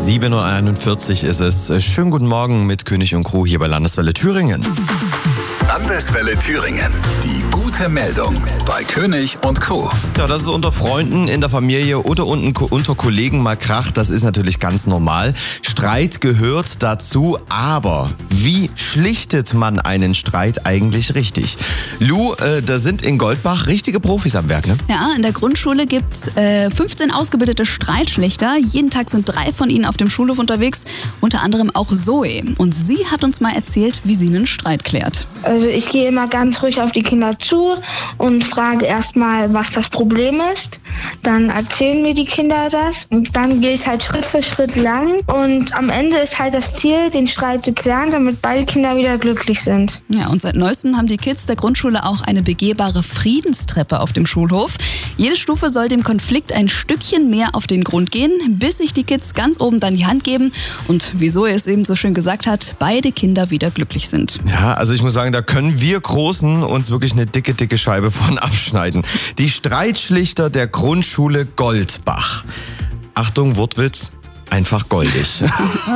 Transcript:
7:41 Uhr ist es. Schönen guten Morgen mit König und Crew hier bei Landeswelle Thüringen. Landeswelle Thüringen. Die gute Meldung bei König und Crew. Ja, dass es unter Freunden, in der Familie oder unter Kollegen mal kracht, das ist natürlich ganz normal. Streit gehört dazu, aber wie schlichtet man einen Streit eigentlich richtig? Lou, da sind in Goldbach richtige Profis am Werk, ne? Ja, in der Grundschule gibt's 15 ausgebildete Streitschlichter. Jeden Tag sind 3 von ihnen auf dem Schulhof unterwegs, unter anderem auch Zoe. Und sie hat uns mal erzählt, wie sie einen Streit klärt. Also ich gehe immer ganz ruhig auf die Kinder zu und frage erstmal, was das Problem ist. Dann erzählen mir die Kinder das und dann gehe ich halt Schritt für Schritt lang. Und am Ende ist halt das Ziel, den Streit zu klären, damit beide Kinder wieder glücklich sind. Ja, und seit neuestem haben die Kids der Grundschule auch eine begehbare Friedenstreppe auf dem Schulhof. Jede Stufe soll dem Konflikt ein Stückchen mehr auf den Grund gehen, bis sich die Kids ganz oben dann die Hand geben und, wie Zoe es eben so schön gesagt hat, beide Kinder wieder glücklich sind. Ja, also ich muss sagen, da können wir Großen uns wirklich eine dicke Scheibe von abschneiden. Die Streitschlichter der Grundschule Goldbach. Achtung, Wortwitz, einfach goldig.